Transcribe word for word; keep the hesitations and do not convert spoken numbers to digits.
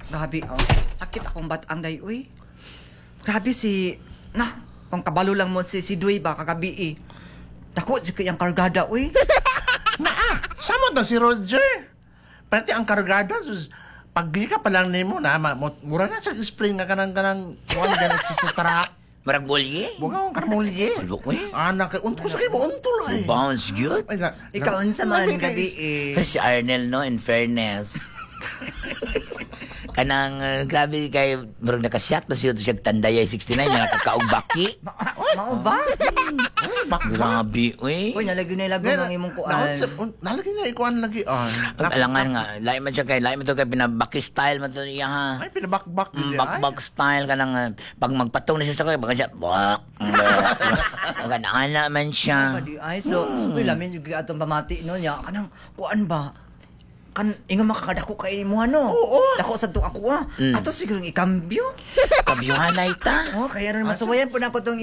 Grabe, oh. Sakit akong batang day, uy. Grabe si... Na, kung kabalo lang mo si, si Dway ba, kagabi eh. Dako, si kayang kargada, uy. Naa, samot na si Roger. Pati ang kargada, sus, pag di ka palang nimo na, ma- mo- mura na sa spring na kanang kanang kuwan ka nagsisitrak. Marag bolye. Buka akong karmulye. Ano ko eh? Anak, unto ko sa kayo mo, unto lang eh. Bounce good. Ay, na- Ikaw, na- unsa man Lamig, gabi guys. eh. Si Arnel, no, in fairness. Kanang, uh, grabe kay, marag nakasyat, mas yun siya tandayay sixty-nine, mga kakaugbaki. Ma mao ba? Grabe, uy. Uy, nalagyo na ilagong ang imong kuan. Naon sa- un- Nalagay niya ikuan lagi. Ay, Ang alangan nga, lain man siya kay, lain man to kay pinabaki style man to niya ha. ay pinabakbak. Mm, yun, ay. Bakbak style ka nang, uh, pag magpatong na siya sa kaya, baka siya, bak, bak. Maganaala man siya. Kadi ay so, uy lamin yung atong pamati no nya kanang kuan ba? Kan ingon makakadako kay mo ano? Oo. Dako sa to ako ah. Mm. Ato siguro ikambyo. Kabyuhan na ita. Oh, kaya ron masuwayan po na ko tong